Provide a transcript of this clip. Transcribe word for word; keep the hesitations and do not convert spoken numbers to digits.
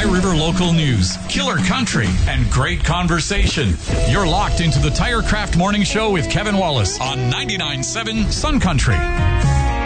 River local news, killer country, and great conversation. You're locked into the TireCraft Morning Show with Kevin Wallace on ninety-nine point seven Sun Country.